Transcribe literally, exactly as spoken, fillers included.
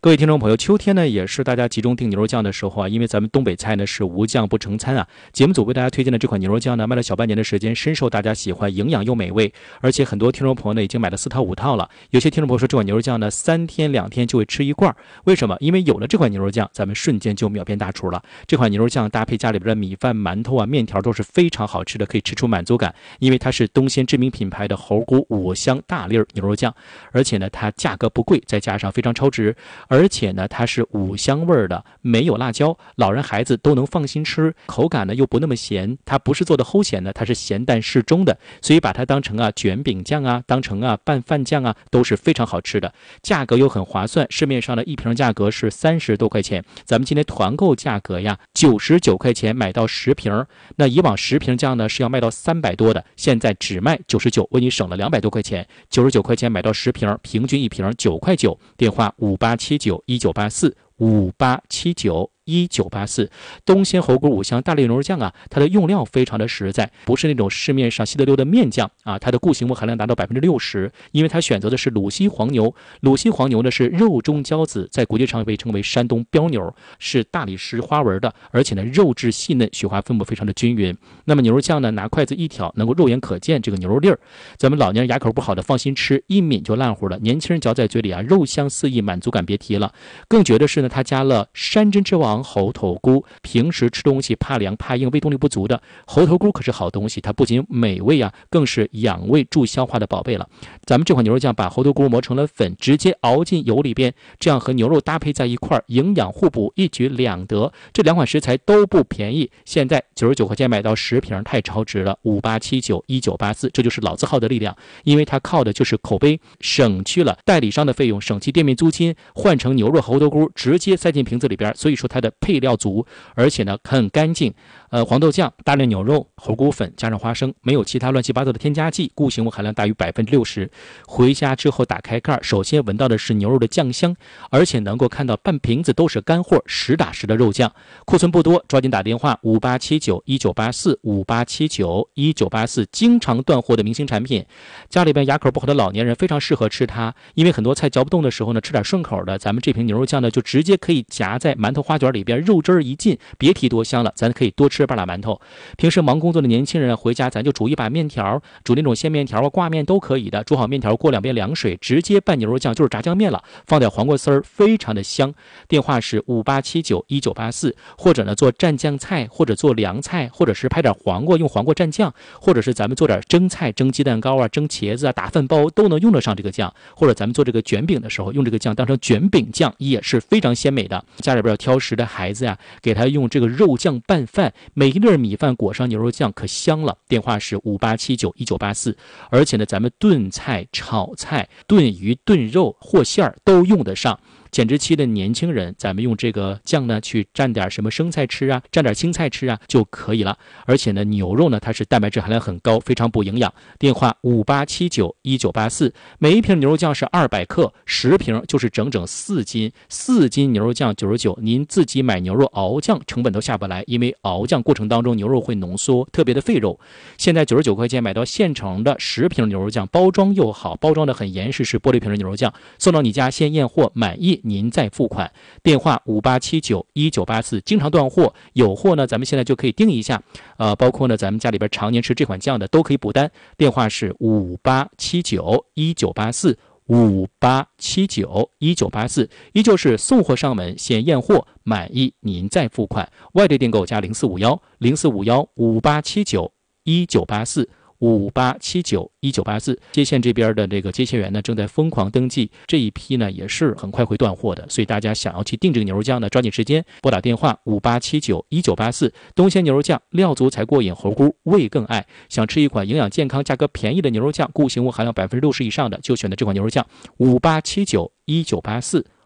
各位听众朋友，秋天呢也是大家集中订牛肉酱的时候啊，因为咱们东北菜呢是无酱不成餐啊。节目组为大家推荐的这款牛肉酱呢，卖了小半年的时间，深受大家喜欢，营养又美味，而且很多听众朋友呢已经买了四套五套了。有些听众朋友说这款牛肉酱呢三天两天就会吃一罐，为什么？因为有了这款牛肉酱，咱们瞬间就秒变大厨了。这款牛肉酱搭配家里边的米饭、馒头啊、面条都是非常好吃的，可以吃出满足感。因为它是东鲜知名品牌的猴菇五香大粒牛肉酱，而且呢它价格不贵，再加上非常超值。而且呢，它是五香味的，没有辣椒，老人孩子都能放心吃，口感呢又不那么咸，它不是做的齁咸的，它是咸淡适中的，所以把它当成啊卷饼酱啊，当成啊拌饭酱啊，都是非常好吃的，价格又很划算，市面上的一瓶价格是三十多块钱，咱们今天团购价格呀九十九块钱买到十瓶，那以往十瓶酱呢是要卖到三百多的，现在只卖九十九，为你省了两百多块钱，九十九块钱买到十瓶，平均一瓶九块九，电话五八七九一九八四五八七九一九八四。东鲜猴菇五香大粒牛肉酱啊，它的用料非常的实在，不是那种市面上稀得溜的面酱啊，它的固形物含量达到百分之六十，因为它选择的是鲁西黄牛，鲁西黄牛呢是肉中骄子，在国际上被称为山东标牛，是大理石花纹的，而且呢肉质细嫩，雪花分布非常的均匀。那么牛肉酱呢，拿筷子一挑，能够肉眼可见这个牛肉粒儿，咱们老年人牙口不好的放心吃，一抿就烂乎了，年轻人嚼在嘴里啊，肉香四溢，满足感别提了。更绝的是呢，它加了山珍之王猴头菇，平时吃东西怕凉怕硬、胃动力不足的，猴头菇可是好东西，它不仅美味啊，更是养胃助消化的宝贝了。咱们这款牛肉酱把猴头菇磨成了粉，直接熬进油里边，这样和牛肉搭配在一块，营养互补，一举两得。这两款食材都不便宜，现在九十九块钱买到十瓶，太超值了。五八七九一九八四，这就是老字号的力量，因为它靠的就是口碑，省去了代理商的费用，省去店面租金，换成牛肉猴头菇直接塞进瓶子里边，所以说它的配料足，而且呢很干净。呃，黄豆酱、大粒牛肉、猴菇粉加上花生，没有其他乱七八糟的添加剂，固形物含量大于百分之六十。回家之后打开盖，首先闻到的是牛肉的酱香，而且能够看到半瓶子都是干货，实打实的肉酱。库存不多，抓紧打电话五八七九一九八四五八七九一九八四，经常断货的明星产品。家里边牙口不好的老年人非常适合吃它，因为很多菜嚼不动的时候呢，吃点顺口的，咱们这瓶牛肉酱呢就直接可以夹在馒头花卷里边，肉汁儿一进，别提多香了，咱可以多吃半拉馒头。平时忙工作的年轻人回家，咱就煮一把面条，煮那种鲜面条啊、挂面都可以的。煮好面条，过两遍凉水，直接拌牛肉酱，就是炸酱面了。放点黄瓜丝儿，非常的香。电话是五八七九一九八四，或者呢做蘸酱菜，或者做凉菜，或者是拍点黄瓜用黄瓜蘸酱，或者是咱们做点蒸菜、蒸鸡蛋糕啊、蒸茄子啊、打饭包都能用得上这个酱。或者咱们做这个卷饼的时候，用这个酱当成卷饼酱也是非常鲜美的。家里边有挑食的孩子呀，给他用这个肉酱拌饭，每一粒米饭裹上牛肉酱可香了。电话是五八七九一九八四。而且呢，咱们炖菜、炒菜、炖鱼、炖肉或馅儿都用得上。减脂期的年轻人，咱们用这个酱呢去蘸点什么生菜吃啊，蘸点青菜吃啊就可以了。而且呢，牛肉呢它是蛋白质含量很高，非常补营养。电话五八七九一九八四。每一瓶牛肉酱是二百克，十瓶就是整整四斤，四斤牛肉酱九十九。您自己买牛肉熬酱成本都下不来，因为熬酱过程当中牛肉会浓缩，特别的费肉。现在九十九块钱买到现成的十瓶牛肉酱，包装又好，包装的很严实，是玻璃瓶的牛肉酱，送到你家先验货，满意您再付款。电话五八七九一九八四。经常断货，有货呢咱们现在就可以订一下，呃，包括呢咱们家里边常年吃这款酱的都可以补单。电话是五八七九一九八四五八七九一九八四，依旧是送货上门，先验货，满意您再付款。外地订购加零四五幺零四五幺五八七九一九八四。五八七九一九八四。接线这边的这个接线员呢正在疯狂登记，这一批呢也是很快会断货的，所以大家想要去订这个牛肉酱呢，抓紧时间拨打电话五八七九一九八四。东鲜牛肉酱，料足才过瘾，猴菇味更爱。想吃一款营养健康、价格便宜的牛肉酱，固形物含量百分之六十以上的，就选择这款牛肉酱。五八七九一九八四